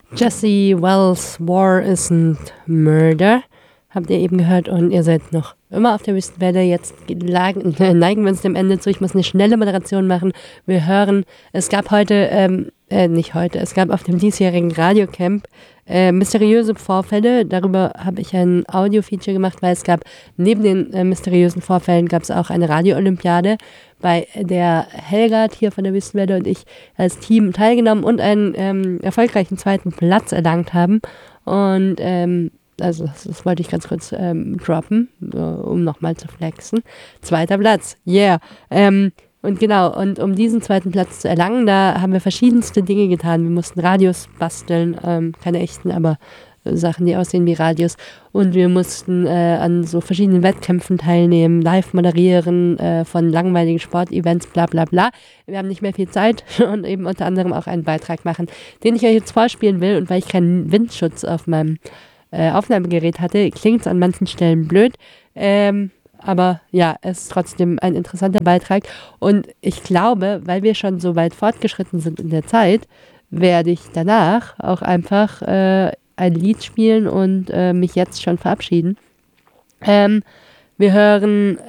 Jesse Wells' War Isn't Murder habt ihr eben gehört und ihr seid noch immer auf der Wüstenwelle. Jetzt neigen wir uns dem Ende zu. Ich muss eine schnelle Moderation machen. Wir hören, es gab heute, nicht heute, es gab auf dem diesjährigen Radiocamp mysteriöse Vorfälle. Darüber habe ich ein Audio-Feature gemacht, weil es gab neben den mysteriösen Vorfällen gab es auch eine Radio-Olympiade, bei der Helga hier von der Wüstenwelle und ich als Team teilgenommen und einen erfolgreichen zweiten Platz erlangt haben. Und also das wollte ich ganz kurz droppen, um nochmal zu flexen. Zweiter Platz, yeah. Und genau, und um diesen zweiten Platz zu erlangen, da haben wir verschiedenste Dinge getan. Wir mussten Radios basteln, keine echten, aber Sachen, die aussehen wie Radios. Und wir mussten an so verschiedenen Wettkämpfen teilnehmen, live moderieren von langweiligen Sportevents, bla bla bla. Wir haben nicht mehr viel Zeit und eben unter anderem auch einen Beitrag machen, den ich euch jetzt vorspielen will. Und weil ich keinen Windschutz auf meinem Aufnahmegerät hatte, klingt es an manchen Stellen blöd. Aber ja, es ist trotzdem ein interessanter Beitrag. Und ich glaube, weil wir schon so weit fortgeschritten sind in der Zeit, werde ich danach auch einfach ein Lied spielen und mich jetzt schon verabschieden. Wir hören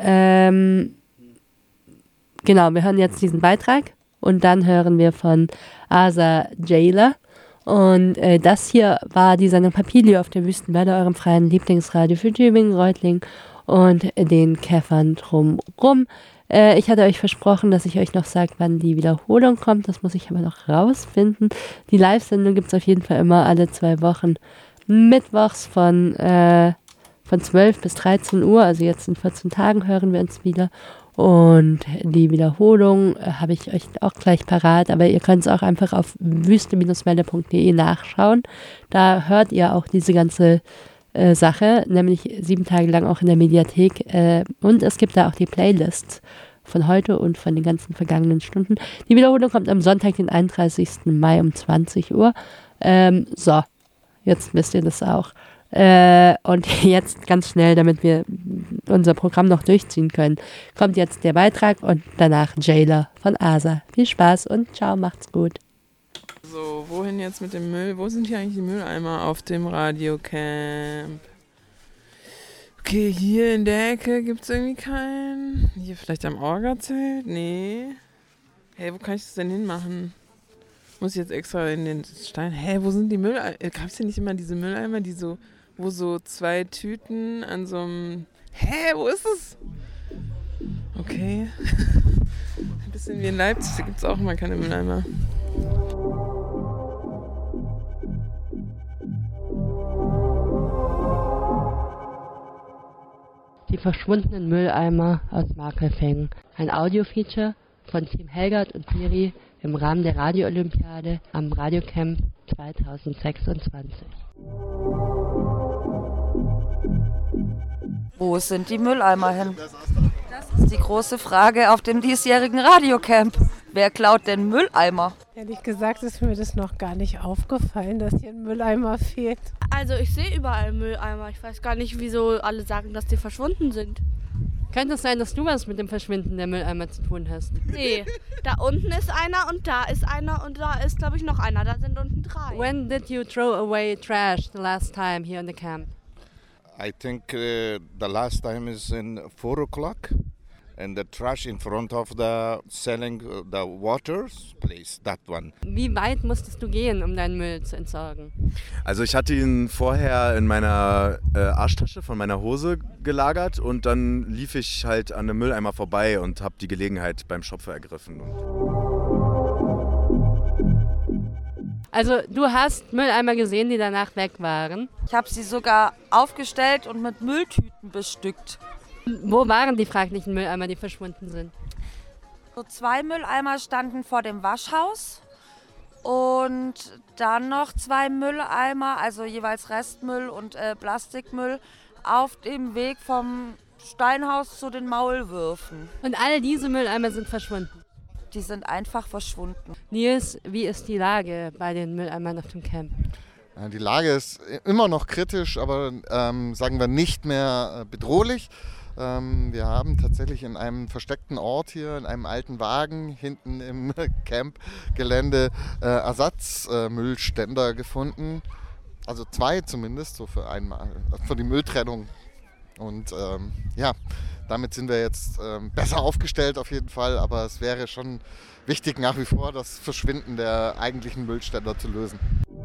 jetzt diesen Beitrag und dann hören wir von Asa Jailer. Und das hier war die Sendung Papilio auf der Wüstenwelle, eurem freien Lieblingsradio für Tübingen, Reutlingen und den Käffern drumrum. Ich hatte euch versprochen, dass ich euch noch sage, wann die Wiederholung kommt. Das muss ich aber noch rausfinden. Die Live-Sendung gibt es auf jeden Fall immer alle 2 Wochen. Mittwochs von 12 bis 13 Uhr, also jetzt in 14 Tagen hören wir uns wieder. Und die Wiederholung habe ich euch auch gleich parat, aber ihr könnt es auch einfach auf wüste-welle.de nachschauen. Da hört ihr auch diese ganze Sache, nämlich 7 Tage lang auch in der Mediathek. Und es gibt da auch die Playlists von heute und von den ganzen vergangenen Stunden. Die Wiederholung kommt am Sonntag, den 31. Mai um 20 Uhr. So, jetzt wisst ihr das auch. Und jetzt ganz schnell, damit wir unser Programm noch durchziehen können, kommt jetzt der Beitrag und danach Jailer von Asa. Viel Spaß und ciao, macht's gut. So, wohin jetzt mit dem Müll? Wo sind hier eigentlich die Mülleimer auf dem Radiocamp? Okay, hier in der Ecke gibt es irgendwie keinen. Hier vielleicht am Orga-Zelt? Nee. Hey, wo kann ich das denn hinmachen? Muss ich jetzt extra in den Stein? Hä, wo sind die Mülleimer? Gab es hier nicht immer diese Mülleimer, die so, wo so 2 Tüten an so einem... Hä, wo ist es? Okay. Ein bisschen wie in Leipzig, da gibt es auch immer keine Mülleimer. Die verschwundenen Mülleimer aus Markelfängen. Ein Audio-Feature von Team Helgert und Miri im Rahmen der Radio-Olympiade am Radiocamp 2026. Wo sind die Mülleimer hin? Das ist die große Frage auf dem diesjährigen Radiocamp. Wer klaut denn Mülleimer? Ehrlich gesagt ist mir das noch gar nicht aufgefallen, dass hier ein Mülleimer fehlt. Also ich sehe überall Mülleimer. Ich weiß gar nicht, wieso alle sagen, dass die verschwunden sind. Könnte es sein, dass du was mit dem Verschwinden der Mülleimer zu tun hast? Nee, da unten ist einer und da ist einer und da ist, glaube ich, noch einer. Da sind unten 3. When did you throw away trash the last time here in the camp? I think the last time is in 4 o'clock. And the trash in front of the selling the waters place, that one. Wie weit musstest du gehen, um deinen Müll zu entsorgen? Also ich hatte ihn vorher in meiner Arschtasche von meiner Hose gelagert und dann lief ich halt an einem Mülleimer vorbei und habe die Gelegenheit beim Schopfer ergriffen. Also du hast Mülleimer gesehen, die danach weg waren? Ich habe sie sogar aufgestellt und mit Mülltüten bestückt. Wo waren die fraglichen Mülleimer, die verschwunden sind? So 2 Mülleimer standen vor dem Waschhaus und dann noch 2 Mülleimer, also jeweils Restmüll und Plastikmüll, auf dem Weg vom Steinhaus zu den Maulwürfen. Und all diese Mülleimer sind verschwunden? Die sind einfach verschwunden. Nils, wie ist die Lage bei den Mülleimern auf dem Camp? Die Lage ist immer noch kritisch, aber sagen wir nicht mehr bedrohlich. Wir haben tatsächlich in einem versteckten Ort hier, in einem alten Wagen hinten im Campgelände Ersatzmüllständer gefunden. Also 2 zumindest, so für die Mülltrennung. Und damit sind wir jetzt besser aufgestellt auf jeden Fall. Aber es wäre schon wichtig, nach wie vor das Verschwinden der eigentlichen Müllständer zu lösen.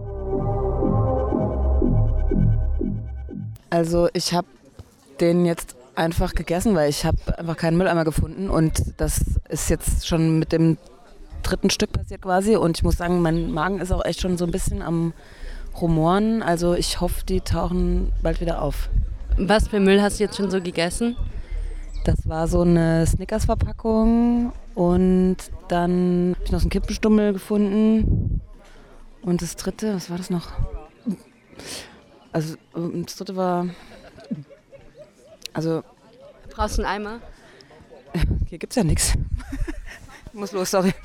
Also ich habe den jetzt einfach gegessen, weil ich habe einfach keinen Mülleimer gefunden und das ist jetzt schon mit dem 3. Stück passiert quasi und ich muss sagen, mein Magen ist auch echt schon so ein bisschen am Rumoren, also ich hoffe, die tauchen bald wieder auf. Was für Müll hast du jetzt schon so gegessen? Das war so eine Snickers-Verpackung und dann habe ich noch so einen Kippenstummel gefunden und das 3., was war das noch? Also das 3. war... Also, brauchst du einen Eimer? Hier gibt's ja nichts. Muss los, sorry.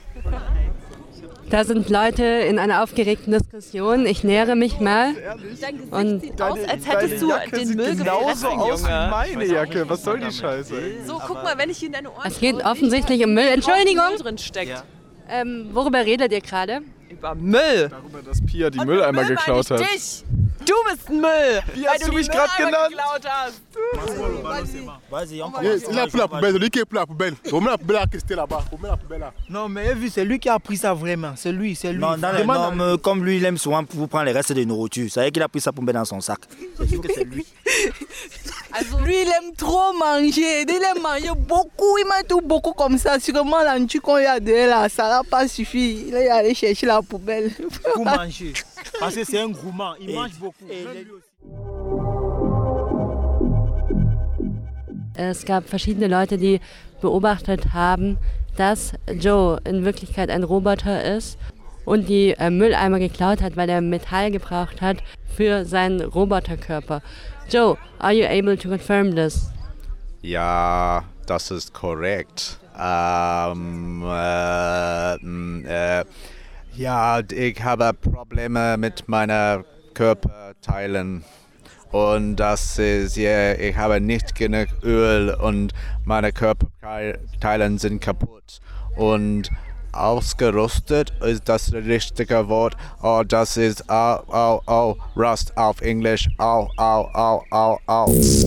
Da sind Leute in einer aufgeregten Diskussion. Ich nähere mich mal. Dein Gesicht sieht aus, als hättest du den Müll genauso aus wie meine Jacke. Was soll die Scheiße? So, guck mal, wenn ich in deine Ohren... Es geht offensichtlich um Müll. Entschuldigung! Müll drin steckt. Ja. Worüber redet ihr gerade? Über Müll. Darüber, dass Pia die Mülleimer geklaut hat. Dich. Du bist ein Müll, Wie hast du mich gerade genannt? geklaut hast. Il a pris la poubelle, c'est lui qui a pris la poubelle. On met la poubelle à Christé là-bas, on met la poubelle là. Non mais vu, c'est lui qui a pris ça vraiment, c'est lui. Non, dans les normes, comme lui il aime souvent vous prendre les restes de nourriture, ça veut dire qu'il a pris ça pour mettre dans son sac. C'est sûr que c'est lui. Also, lui il aime trop manger, il aime manger beaucoup, il mange tout beaucoup comme ça. Sûrement l'antu qu'on y a de là, ça n'a pas suffi. Il est allé chercher la poubelle. Pour manger, parce que c'est un gourmand, il mange beaucoup. Es gab verschiedene Leute, die beobachtet haben, dass Joe in Wirklichkeit ein Roboter ist und die Mülleimer geklaut hat, weil er Metall gebraucht hat für seinen Roboterkörper. Joe, are you able to confirm this? Ja, das ist korrekt. Ja, ich habe Probleme mit meinen Körperteilen. Und das ist, ich habe nicht genug Öl und meine Körperteile sind kaputt. Und ausgerostet ist das richtige Wort. Oh, das ist Rust auf Englisch. Au.